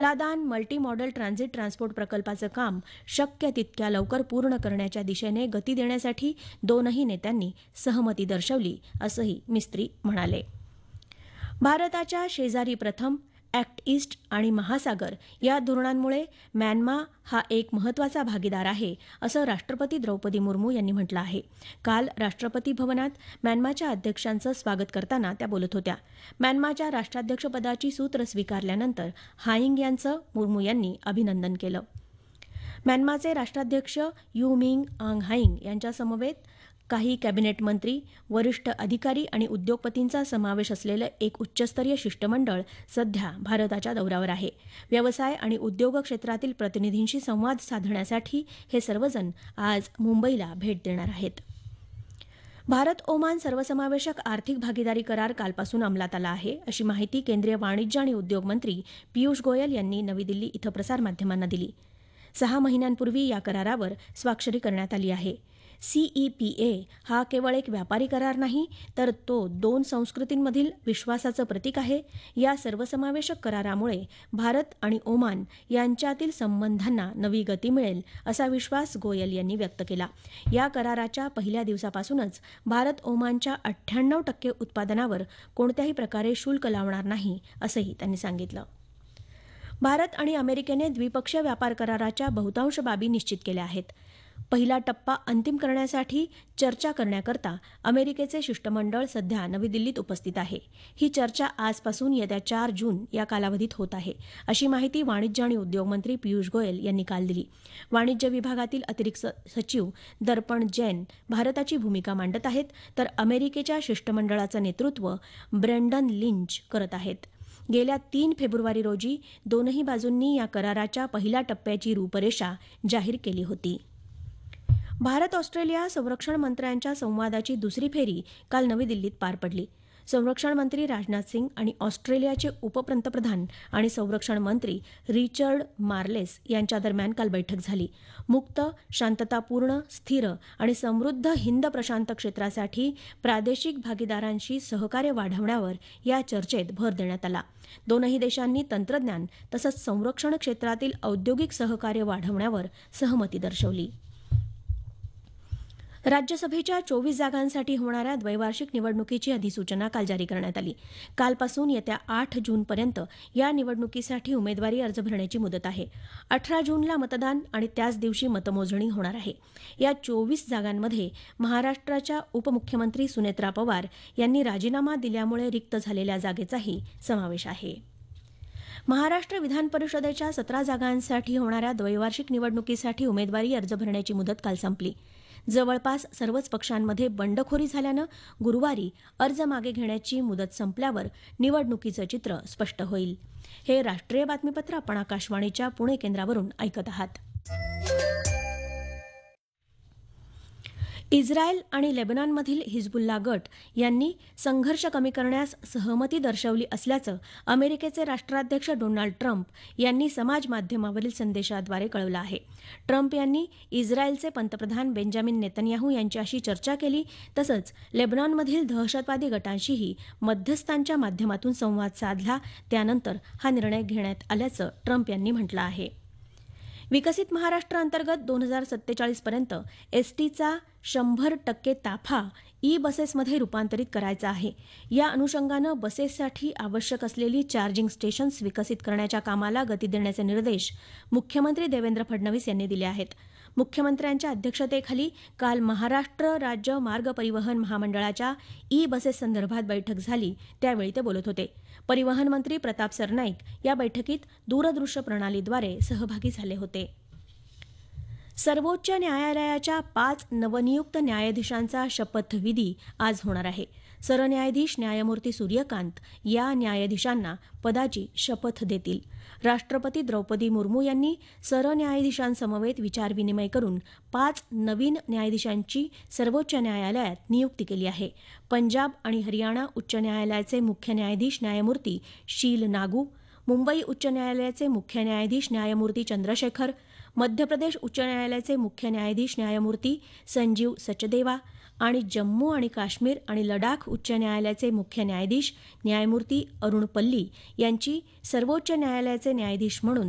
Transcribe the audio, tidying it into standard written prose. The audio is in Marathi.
उलादान मल्टी मॉडल ट्रान्झिट ट्रान्सपोर्ट प्रकल्पाचं काम शक्य तितक्या लवकर पूर्ण करण्याच्या दिशेने गती देण्यासाठी दोनही नेत्यांनी सहमती दर्शवली असंही मिस्त्री म्हणाले. भारताच्या शेजारी प्रथम, ॲक्ट ईस्ट आणि महासागर या धोरणांमुळे म्यानमा हा एक महत्त्वाचा भागीदार आहे असं राष्ट्रपती द्रौपदी मुर्मू यांनी म्हटलं आहे. काल राष्ट्रपती भवनात म्यानमाच्या अध्यक्षांचं स्वागत करताना त्या बोलत होत्या. म्यानमाच्या राष्ट्राध्यक्षपदाची सूत्र स्वीकारल्यानंतर हाईंग यांचं मुर्मू यांनी अभिनंदन केलं. म्यानमाचे राष्ट्राध्यक्ष यू मिंग आंग हाईंग यांच्यासमवेत काही कॅबिनेट मंत्री, वरिष्ठ अधिकारी आणि उद्योगपतींचा समावेश असलेलं एक उच्चस्तरीय शिष्टमंडळ सध्या भारताच्या दौऱ्यावर आहे. व्यवसाय आणि उद्योग क्षेत्रातील प्रतिनिधींशी संवाद साधण्यासाठी हे सर्वजण आज मुंबईला भेट देणार आहेत. भारत ओमान सर्वसमावेशक आर्थिक भागीदारी करार कालपासून अंमलात आला आहे, अशी माहिती केंद्रीय वाणिज्य आणि उद्योग मंत्री पियुष गोयल यांनी नवी दिल्ली इथं प्रसारमाध्यमांना दिली. 6 महिन्यांपूर्वी या करारावर स्वाक्षरी करण्यात आली आहे. CEPA हा केवळ एक व्यापारी करार नाही, तर तो 2 संस्कृतींमधील विश्वासाचं प्रतीक आहे. या सर्वसमावेशक करारामुळे भारत आणि ओमान यांच्यातील संबंधांना नवी गती मिळेल, असा विश्वास गोयल यांनी व्यक्त केला. या कराराच्या पहिल्या दिवसापासूनच भारत ओमानच्या 98% उत्पादनावर कोणत्याही प्रकारे शुल्क लावणार नाही, असंही त्यांनी सांगितलं. भारत आणि अमेरिकेने द्विपक्षीय व्यापार कराराच्या बहुतांश बाबी निश्चित केल्या आहेत. पहिला टप्पा अंतिम करण्यासाठी चर्चा करण्याकरता अमेरिकेचे शिष्टमंडळ सध्या नवी दिल्लीत उपस्थित आहे. ही चर्चा आजपासून येत्या 4 जून या कालावधीत होत आहे, अशी माहिती वाणिज्य आणि उद्योग मंत्री पियुष गोयल यांनी काल दिली. वाणिज्य विभागातील अतिरिक्त सचिव दर्पण जैन भारताची भूमिका मांडत आहेत, तर अमेरिकेच्या शिष्टमंडळाचं नेतृत्व ब्रेंडन लिंच करत आहेत. गेल्या 3 फेब्रुवारी रोजी दोनही बाजूंनी या कराराच्या पहिल्या टप्प्याची रूपरेषा जाहीर केली होती. भारत ऑस्ट्रेलिया संरक्षण मंत्र्यांच्या संवादाची दुसरी फेरी काल नवी दिल्लीत पार पडली. संरक्षण मंत्री राजनाथ सिंग आणि ऑस्ट्रेलियाचे उपपंतप्रधान आणि संरक्षण मंत्री रिचर्ड मार्लेस यांच्या दरम्यान काल बैठक झाली. मुक्त, शांततापूर्ण, स्थिर आणि समृद्ध हिंद प्रशांत क्षेत्रासाठी प्रादेशिक भागीदारांशी सहकार्य वाढवण्यावर या चर्चेत भर देण्यात आला. दोनही देशांनी तंत्रज्ञान तसंच संरक्षण क्षेत्रातील औद्योगिक सहकार्य वाढवण्यावर सहमती दर्शवली. राज्यसभेच्या 24 जागांसाठी होणाऱ्या द्वैवार्षिक निवडणुकीची अधिसूचना काल जारी करण्यात आली. कालपासून येत्या 8 जूनपर्यंत या निवडणुकीसाठी उमेदवारी अर्ज भरण्याची मुदत आहे. 18 जूनला मतदान आणि त्याच दिवशी मतमोजणी होणार आहे. या 24 जागांमध्ये महाराष्ट्राच्या उपमुख्यमंत्री सुनेत्रा पवार यांनी राजीनामा दिल्यामुळे रिक्त झालेल्या जागेचाही समावेश आहे. महाराष्ट्र विधान परिषदेच्या 17 जागांसाठी होणाऱ्या द्वैवार्षिक निवडणुकीसाठी उमेदवारी अर्ज भरण्याची मुदत काल संपली. जवळपास सर्वच पक्षांमध्ये बंडखोरी झाल्यानं गुरुवारी अर्ज मागे घेण्याची मुदत संपल्यावर निवडणुकीचं चित्र स्पष्ट होईल. हे राष्ट्रीय बातमीपत्र आपण आकाशवाणीच्या पुणे केंद्रावरून ऐकत आहात. इस्रायल आणि लेबनॉनमधील हिजबुल्ला गट यांनी संघर्ष कमी करण्यास सहमती दर्शवली असल्याचं अमेरिकेचे राष्ट्राध्यक्ष डोनाल्ड ट्रम्प यांनी समाज माध्यमावरील संदेशाद्वारे कळवलं आहे. ट्रम्प यांनी इस्रायलचे पंतप्रधान बेंजामिन नेतन्याहू यांच्याशी चर्चा केली, तसंच लेबनॉनमधील दहशतवादी गटांशीही मध्यस्थांच्या माध्यमातून संवाद साधला. त्यानंतर हा निर्णय घेण्यात आल्याचं ट्रम्प यांनी म्हटलं आहे. विकसित महाराष्ट्र अंतर्गत 2047 पर्यंत एसटीचा 100% ताफा बसेसमध्ये रूपांतरित करायचा आहे. या अनुषंगानं बसेससाठी आवश्यक असलेली चार्जिंग स्टेशन्स विकसित करण्याच्या कामाला गती देण्याचे निर्देश मुख्यमंत्री देवेंद्र फडणवीस यांनी दिले आहेत. मुख्यमंत्र्यांच्या अध्यक्षतेखाली काल महाराष्ट्र राज्य मार्ग परिवहन महामंडळाच्या बसेस संदर्भात बैठक झाली, त्यावेळी ते बोलत होते. परिवहन मंत्री प्रताप सरनाईक या बैठकीत दूरदृश्य प्रणालीद्वारे सहभागी झाले होते. सर्वोच्च न्यायालयाच्या 5 नवनियुक्त न्यायाधीशांचा शपथविधी आज होणार आहे. सरन्यायाधीश न्यायमूर्ती सूर्यकांत या न्यायाधीशांना पदाची शपथ देतील. राष्ट्रपती द्रौपदी मुर्मू यांनी सरन्यायाधीशांसमवेत विचारविनिमय करून 5 नवीन न्यायाधीशांची सर्वोच्च न्यायालयात नियुक्ती केली आहे. पंजाब आणि हरियाणा उच्च न्यायालयाचे मुख्य न्यायाधीश न्यायमूर्ती शील नागू, मुंबई उच्च न्यायालयाचे मुख्य न्यायाधीश न्यायमूर्ती चंद्रशेखर, मध्य प्रदेश उच्च न्यायालयाचे मुख्य न्यायाधीश न्यायमूर्ती संजीव सचदेवा, आणि जम्मू आणि काश्मीर आणि लडाख उच्च न्यायालयाचे मुख्य न्यायाधीश न्यायमूर्ती अरुण पल्ली यांची सर्वोच्च न्यायालयाचे न्यायाधीश म्हणून